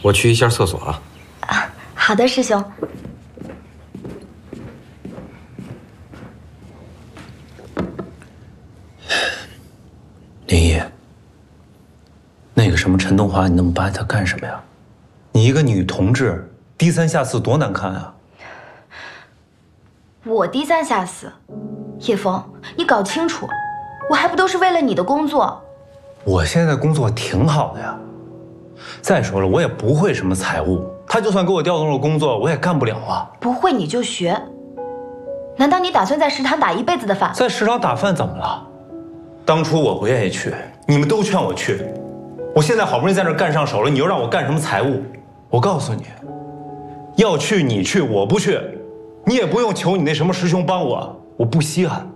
我去一下厕所啊。 啊，好的，师兄。 林毅，那个什么陈东华，你那么扒他干什么呀？你一个女同志，低三下四多难看啊！ 我低三下四，叶枫，你搞清楚，我还不都是为了你的工作。 我现在工作挺好的呀。再说了，我也不会什么财务，他就算给我调动了工作，我也干不了啊。 不会你就学。难道你打算在食堂打一辈子的饭？ 在食堂打饭怎么了？当初我不愿意去，你们都劝我去。我现在好不容易在这干上手了，你又让我干什么财务？我告诉你，要去你去，我不去。你也不用求你那什么师兄帮我，我不稀罕。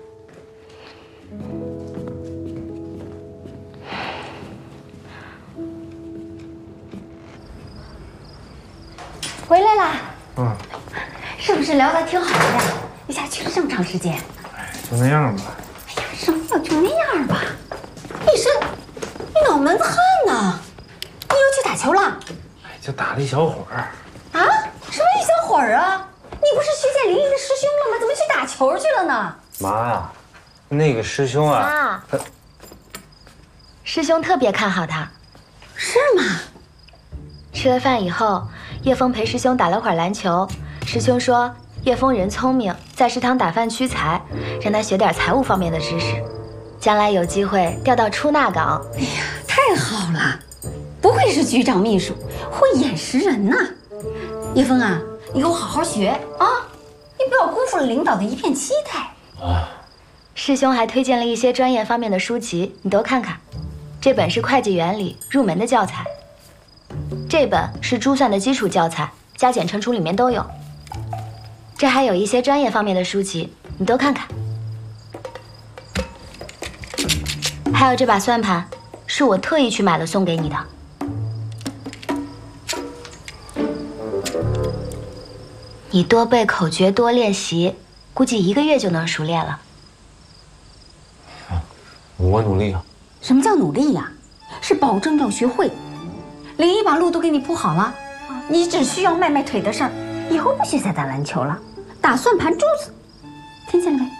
回来啦。是不是聊得挺好的呀？一下去了这么长时间。 就那样吧。 哎呀，什么叫就那样吧？你脑门子汗呢？你又去打球了？ 哎，就打了一小会儿。 啊？什么一小会儿啊？你不是去见林毅的师兄了吗？怎么去打球去了呢？ 妈呀，那个师兄啊， 师兄特别看好他。 是吗？ 吃了饭以后，叶枫陪师兄打了会儿篮球。师兄说叶枫人聪明，在食堂打饭屈才，让他学点财务方面的知识，将来有机会调到出纳岗。 哎呀，太好了！不愧是局长秘书，会眼识人呐。叶枫啊，你给我好好学啊！你不要辜负了领导的一片期待。 师兄还推荐了一些专业方面的书籍，你都看看。这本是会计原理入门的教材，这本是珠算的基础教材，加减乘除里面都有。这还有一些专业方面的书籍，你都看看。还有这把算盘，是我特意去买了送给你的。你多背口诀，多练习，估计1个月就能熟练了。 我努力啊。 什么叫努力呀？是保证要学会。林毅把路都给你铺好了，你只需要迈迈腿的事儿。以后不许再打篮球了，打算盘珠子，听见了没？